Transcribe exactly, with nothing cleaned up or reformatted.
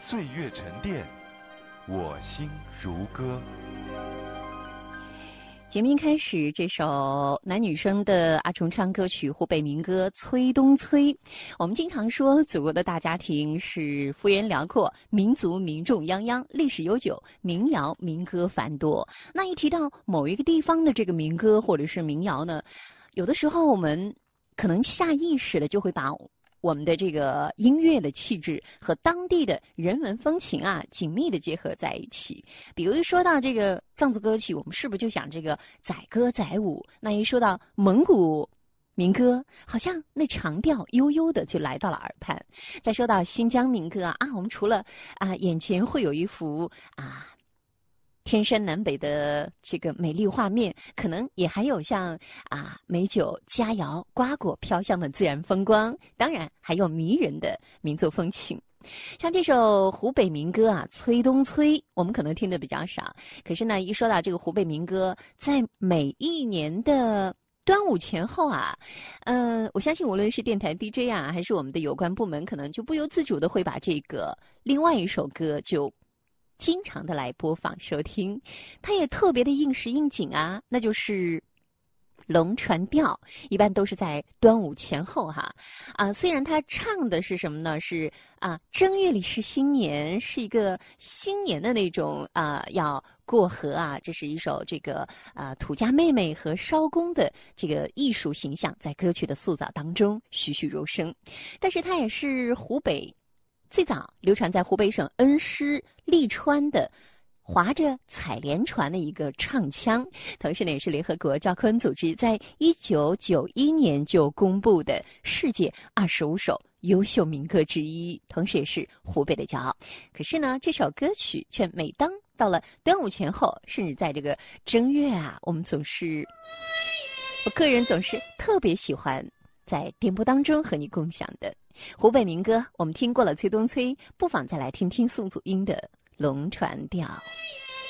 岁月沉淀，我心如歌。 节目一开始，这首男女生的阿重唱歌曲，湖北民歌《催东催》。我们经常说，祖国的大家庭是幅员辽阔，民族民众泱泱，历史悠久，民谣民歌繁多。那一提到某一个地方的这个民歌或者是民谣呢，有的时候我们可能下意识的就会把我们的这个音乐的气质和当地的人文风情啊紧密的结合在一起。比如说到这个藏族歌曲，我们是不是就想这个载歌载舞？那一说到蒙古民歌，好像那长调悠悠的就来到了耳畔。再说到新疆民歌啊，啊我们除了啊眼前会有一幅啊天山南北的这个美丽画面，可能也还有像啊美酒佳肴瓜果飘香的自然风光，当然还有迷人的民族风情。像这首湖北民歌啊，催东催，我们可能听的比较少，可是呢一说到这个湖北民歌，在每一年的端午前后啊，嗯、呃，我相信无论是电台 D J 啊，还是我们的有关部门，可能就不由自主的会把这个另外一首歌就经常的来播放收听，它也特别的应时应景啊，那就是龙船调，一般都是在端午前后哈啊。虽然它唱的是什么呢？是啊，正月里是新年，是一个新年的那种啊，要过河啊。这是一首这个啊土家妹妹和艄公的这个艺术形象，在歌曲的塑造当中栩栩如生。但是它也是湖北最早流传在湖北省恩施利川的划着采莲船的一个唱腔，同时呢也是联合国教科文组织在一九九一年就公布的世界二十五首优秀民歌之一，同时也是湖北的骄傲。可是呢这首歌曲却每当到了端午前后，甚至在这个正月啊，我们总是我个人总是特别喜欢在电波当中和你共享的湖北民歌。我们听过了催东催，不妨再来听听宋祖英的龙船调。